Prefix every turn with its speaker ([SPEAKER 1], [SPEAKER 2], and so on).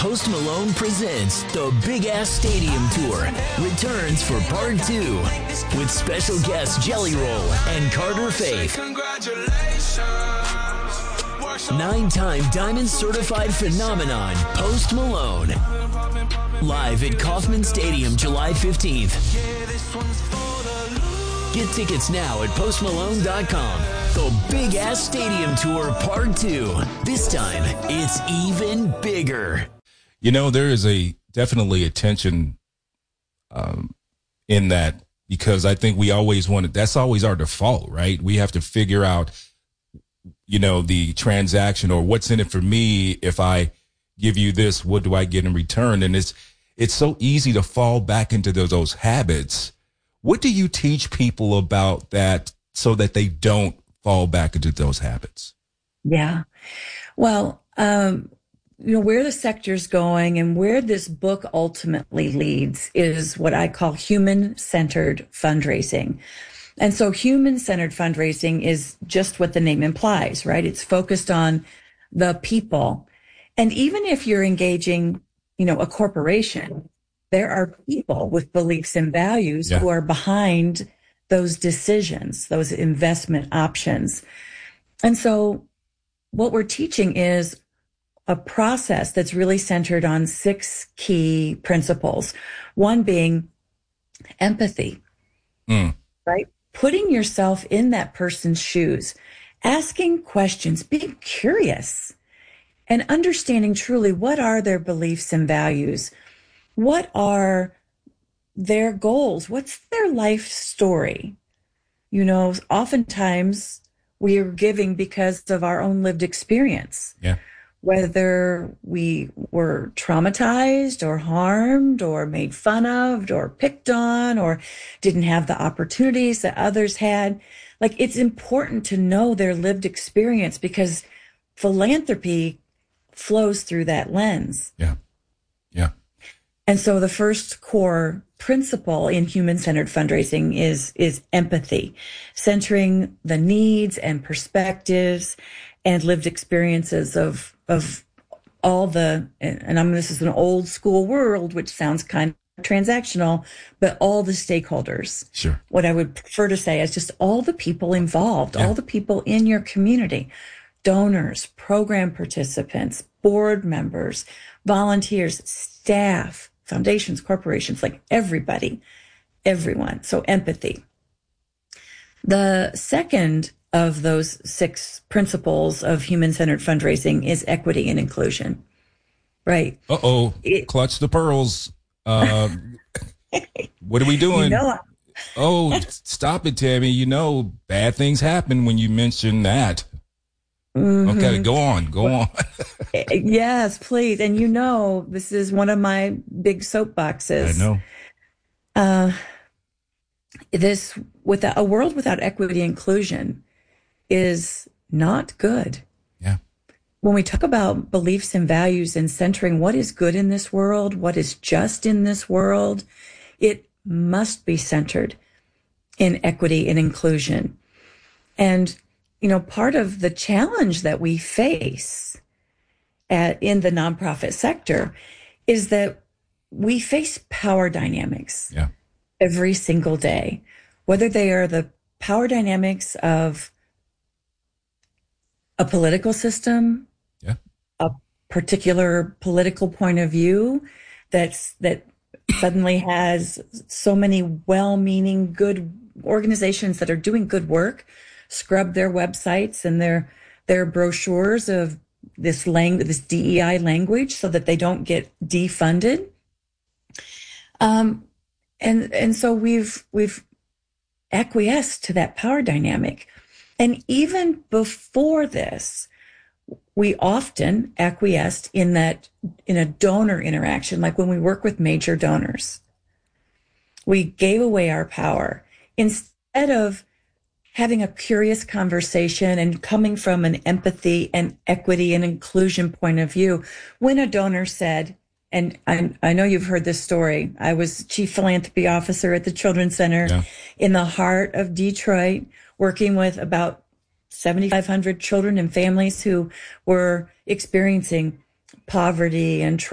[SPEAKER 1] Post Malone presents the Big Ass Stadium Tour returns for part 2 with special guests Jelly Roll and Carter Faith. 9-time Diamond Certified Phenomenon Post Malone. Live at Kauffman Stadium July 15th. Get tickets now at postmalone.com. The Big Ass Stadium Tour Part 2. This time, it's even bigger.
[SPEAKER 2] You know, there is definitely a tension in that, because I think we always that's always our default, right? We have to figure out, you know, the transaction or what's in it for me. If I give you this, what do I get in return? And it's so easy to fall back into those habits. What do you teach people about that so that they don't fall back into those habits?
[SPEAKER 3] Yeah. Well, where the sector's going and where this book ultimately leads is what I call human-centered fundraising. And so human-centered fundraising is just what the name implies, right? It's focused on the people. And even if you're engaging, a corporation, there are people with beliefs and values who are behind those decisions, those investment options. And so what we're teaching is a process that's really centered on 6 key principles. One being empathy, right? Putting yourself in that person's shoes, asking questions, being curious, and understanding truly what are their beliefs and values. What are their goals? What's their life story? Oftentimes we are giving because of our own lived experience.
[SPEAKER 2] Yeah.
[SPEAKER 3] Whether we were traumatized or harmed or made fun of or picked on or didn't have the opportunities that others had. Like, it's important to know their lived experience because philanthropy flows through that lens.
[SPEAKER 2] Yeah. Yeah.
[SPEAKER 3] And so the first core principle in human-centered fundraising is empathy, centering the needs and perspectives and lived experiences of all this is an old school world, which sounds kind of transactional, but all the stakeholders.
[SPEAKER 2] Sure.
[SPEAKER 3] What I would prefer to say is just all the people involved, all the people in your community, donors, program participants, board members, volunteers, staff, foundations, corporations, like everyone. So empathy. The second of those 6 principles of human-centered fundraising is equity and inclusion, right?
[SPEAKER 2] Clutch the pearls. What are we doing? Stop it, Tammy. Bad things happen when you mention that. Mm-hmm. Okay, go on.
[SPEAKER 3] Yes, please. And this is one of my big soapboxes.
[SPEAKER 2] I know.
[SPEAKER 3] A world without equity and inclusion is not good.
[SPEAKER 2] Yeah.
[SPEAKER 3] When we talk about beliefs and values and centering what is good in this world, what is just in this world, it must be centered in equity and inclusion. And part of the challenge that we face in the nonprofit sector is that we face power dynamics every single day, whether they are the power dynamics of a political system, a particular political point of view that suddenly has so many well-meaning, good organizations that are doing good work, scrub their websites and their brochures of this DEI language so that they don't get defunded. And so we've acquiesced to that power dynamic. And even before this, we often acquiesced in a donor interaction, like when we work with major donors. We gave away our power instead of having a curious conversation and coming from an empathy and equity and inclusion point of view. When a donor said, and I know you've heard this story, I was chief philanthropy officer at the Children's Center in the heart of Detroit, working with about 7,500 children and families who were experiencing poverty and